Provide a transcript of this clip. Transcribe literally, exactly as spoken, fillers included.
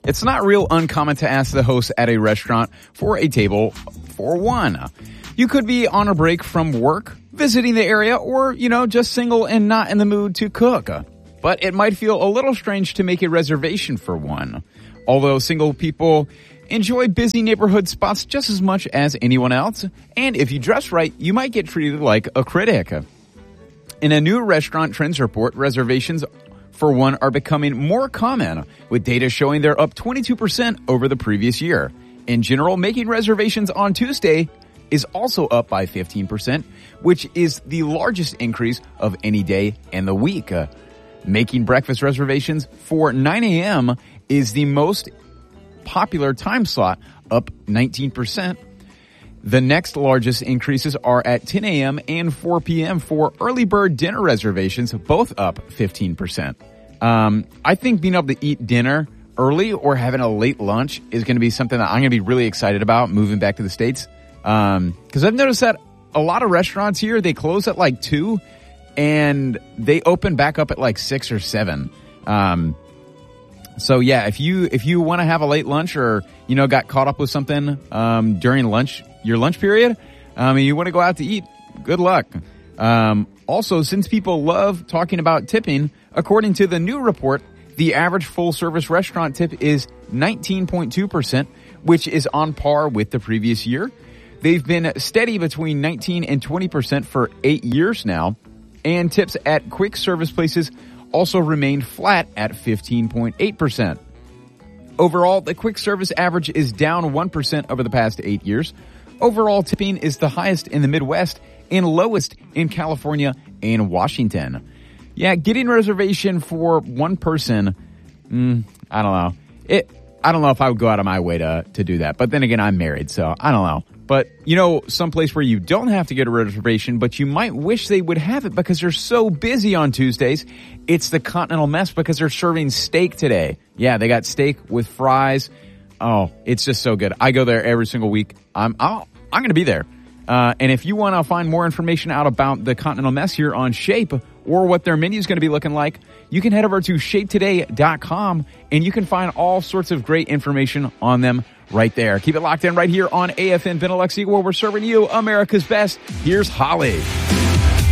It's not real uncommon to ask the host at a restaurant for a table for one. You could be on a break from work, visiting the area, or, you know, just single and not in the mood to cook. But it might feel a little strange to make a reservation for one. Although single people enjoy busy neighborhood spots just as much as anyone else, and if you dress right, you might get treated like a critic. In a new restaurant trends report, reservations for one are becoming more common, with data showing they're up twenty-two percent over the previous year. In general, making reservations on Tuesday is also up by fifteen percent, which is the largest increase of any day in the week. Uh, making breakfast reservations for nine a.m. is the most popular time slot, up nineteen percent. The next largest increases are at ten a.m. and four p.m. for early bird dinner reservations, both up fifteen percent. Um, I think being able to eat dinner early or having a late lunch is going to be something that I'm going to be really excited about moving back to the States. Um, cause I've noticed that a lot of restaurants here, they close at like two and they open back up at like six or seven. Um, so yeah, if you, if you want to have a late lunch or, you know, got caught up with something, um, during lunch, your lunch period, um, and you want to go out to eat, good luck. Um, also, since people love talking about tipping, according to the new report, the average full-service restaurant tip is nineteen point two percent, which is on par with the previous year. They've been steady between nineteen and twenty percent for eight years now, and tips at quick service places also remained flat at fifteen point eight percent. Overall, the quick service average is down one percent over the past eight years. Overall, tipping is the highest in the Midwest and lowest in California and Washington. Yeah, getting a reservation for one person, mm, I don't know. It, I don't know if I would go out of my way to, to do that. But then again, I'm married, so I don't know. But, you know, someplace where you don't have to get a reservation, but you might wish they would have it because they're so busy on Tuesdays. It's the Continental Mess because they're serving steak today. Yeah, they got steak with fries. Oh, it's just so good. I go there every single week. I'm, I'll, I'm going to be there. Uh, and if you want to find more information out about the Continental Mess here on Shape or what their menu is going to be looking like, you can head over to shape today dot com and you can find all sorts of great information on them right there. Keep it locked in right here on A F N Benelux Eagle, where we're serving you America's best. Here's Holly.